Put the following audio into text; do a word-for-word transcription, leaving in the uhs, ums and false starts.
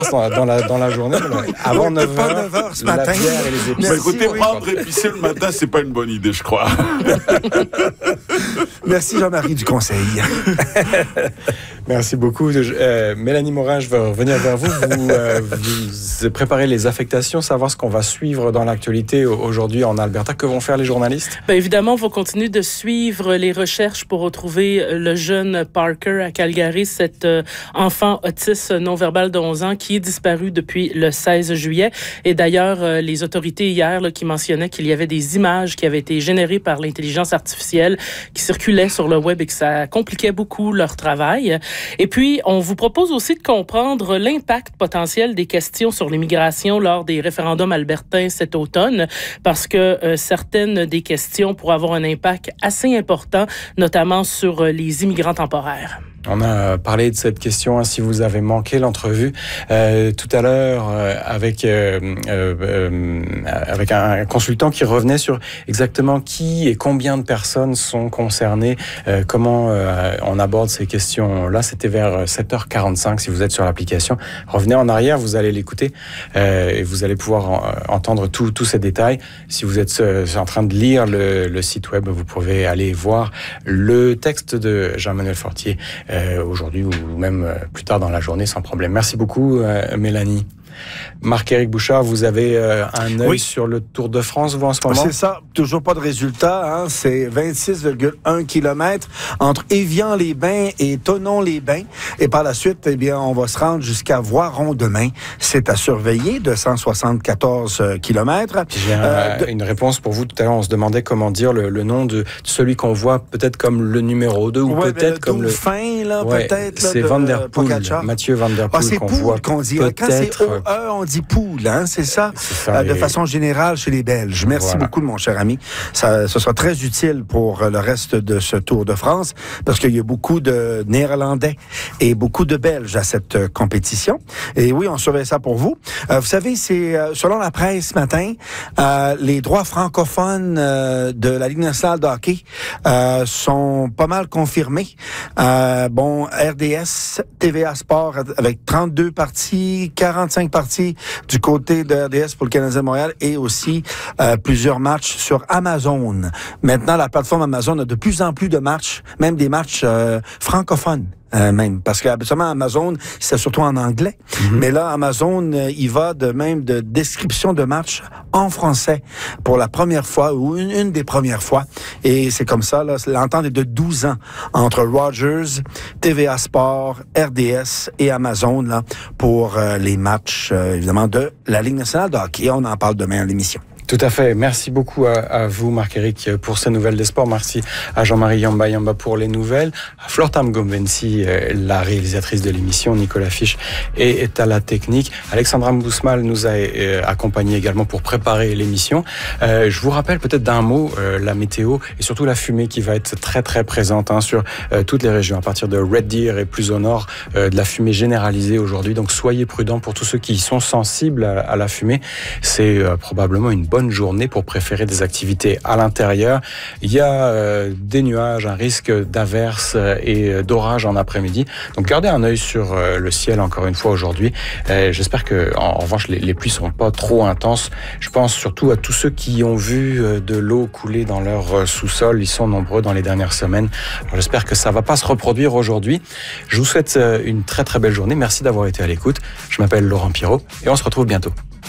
dans la, dans la journée. Avant neuf heures, ce matin. Et les épices. Mais écoutez, prendre épicé le matin, c'est pas une bonne idée, je crois. Merci Jean-Marie du conseil. Merci beaucoup. Euh, Mélanie Morin, je vais revenir vers vous. Vous, euh, vous préparez les affectations, savoir ce qu'on va suivre dans l'actualité aujourd'hui en Alberta. Que vont faire les journalistes? Bien, évidemment, on va continuer de suivre les recherches pour retrouver le jeune Parker à Calgary, cet euh, enfant autiste non-verbal de onze ans qui est disparu depuis le seize juillet. Et d'ailleurs, euh, les autorités hier là, qui mentionnaient qu'il y avait des images qui avaient été générées par l'intelligence artificielle qui circulaient sur le web et que ça compliquait beaucoup leur travail. Et puis, on vous propose aussi de comprendre l'impact potentiel des questions sur l'immigration lors des référendums albertains cet automne, parce que euh, certaines des questions pourraient avoir un impact assez important, notamment sur euh, les immigrants temporaires. On a parlé de cette question, hein, si vous avez manqué l'entrevue euh, tout à l'heure euh, avec euh, euh, avec un consultant qui revenait sur exactement qui et combien de personnes sont concernées, euh, comment euh, on aborde ces questions-là. C'était vers sept heures quarante-cinq si vous êtes sur l'application. Revenez en arrière, vous allez l'écouter euh, et vous allez pouvoir en, entendre tous tous ces détails. Si vous êtes euh, en train de lire le, le site web, vous pouvez aller voir le texte de Jean-Emmanuel Fortier Euh, aujourd'hui ou même euh, plus tard dans la journée sans problème. Merci beaucoup, euh, Mélanie. Marc-Éric Bouchard, vous avez euh, un œil oui. sur le Tour de France, vous, en ce moment? C'est ça, toujours pas de résultat. Hein? C'est vingt-six virgule un kilomètres entre Évian-les-Bains et Thonon-les-Bains. Et par la suite, eh bien, on va se rendre jusqu'à Voiron demain. C'est à surveiller, deux cent soixante-quatorze kilomètres. J'ai un, euh, de... une réponse pour vous. Tout à l'heure, on se demandait comment dire le, le nom de celui qu'on voit peut-être comme le numéro deux ou ouais, peut-être comme le... fin, là, ouais, peut-être. C'est Van Der Poel, Mathieu Van Der Poel, ah, qu'on voit qu'on dit. Quand c'est O E, on dit Poel, hein, c'est ça, c'est ça euh, de et... façon générale chez les Belges. Merci voilà. beaucoup, mon cher ami. Ça, ce sera très utile pour le reste de ce Tour de France, parce qu'il y a beaucoup de Néerlandais et beaucoup de Belges à cette euh, compétition. Et oui, on surveille ça pour vous. Euh, vous savez, c'est euh, selon la presse ce matin, euh, les droits francophones euh, de la Ligue nationale de hockey euh, sont pas mal confirmés. Euh, bon, R D S, T V A Sport avec trente-deux parties, quarante-cinq parties du côté de R D S pour le Canadien de Montréal et aussi euh, plusieurs matchs sur Amazon. Maintenant, la plateforme Amazon a de plus en plus de matchs, même des matchs euh, francophones. Euh, même, parce qu'habituellement, Amazon, c'est surtout en anglais. Mm-hmm. Mais là, Amazon, euh, il va de même de description de match en français pour la première fois, ou une, une des premières fois. Et c'est comme ça, là, l'entente est de douze ans entre Rogers, T V A Sport, R D S et Amazon, là, pour euh, les matchs, euh, évidemment, de la Ligue nationale de hockey. On en parle demain à l'émission. Tout à fait. Merci beaucoup à, à vous, Marc-Éric, pour ces nouvelles des sports. Merci à Jean-Marie Yamba Yamba pour les nouvelles. À Flore Tam-Gombensi, euh, la réalisatrice de l'émission. Nicolas Fisch est, est à la technique. Alexandra Mbousmal nous a euh, accompagnés également pour préparer l'émission. Euh, je vous rappelle peut-être d'un mot euh, la météo et surtout la fumée qui va être très très présente hein, sur euh, toutes les régions. À partir de Red Deer et plus au nord, euh, de la fumée généralisée aujourd'hui. Donc soyez prudents pour tous ceux qui sont sensibles à, à la fumée. C'est euh, probablement une bonne journée pour préférer des activités à l'intérieur. Il y a euh, des nuages, un risque d'averses et d'orage en après-midi. Donc gardez un œil sur euh, le ciel encore une fois aujourd'hui. Euh, j'espère que en, en revanche les, les pluies seront pas trop intenses. Je pense surtout à tous ceux qui ont vu euh, de l'eau couler dans leur euh, sous-sol. Ils sont nombreux dans les dernières semaines. Alors, j'espère que ça va pas se reproduire aujourd'hui. Je vous souhaite euh, une très très belle journée. Merci d'avoir été à l'écoute. Je m'appelle Laurent Pirot et on se retrouve bientôt.